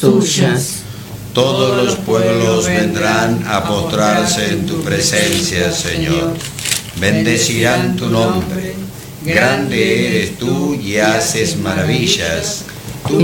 tuyas. Todos los pueblos vendrán a postrarse en tu presencia, Señor. Bendecirán tu nombre. Grande eres tú y haces maravillas.